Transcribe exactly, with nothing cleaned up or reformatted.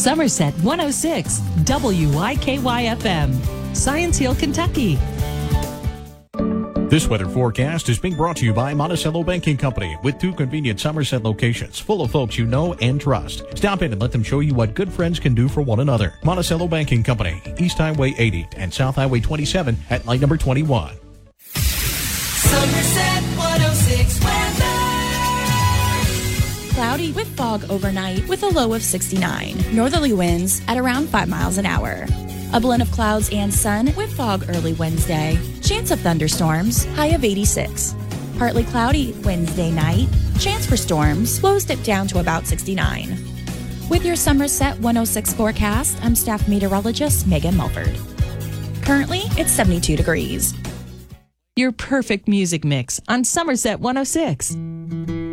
Somerset one oh six, W I K Y F M, Science Hill, Kentucky. This weather forecast is being brought to you by Monticello Banking Company with two convenient Somerset locations full of folks you know and trust. Stop in and let them show you what good friends can do for one another. Monticello Banking Company, East Highway eighty and South Highway twenty-seven at light number twenty-one. Somerset one oh six weather. Cloudy with fog overnight with a low of sixty-nine. Northerly winds at around five miles an hour. A blend of clouds and sun with fog early Wednesday. Chance of thunderstorms, high of eighty-six. Partly cloudy Wednesday night. Chance for storms, lows dip down to about sixty-nine. With your Somerset one oh six forecast, I'm staff meteorologist Megan Mulford. Currently, it's seventy-two degrees. Your perfect music mix on Somerset one oh six.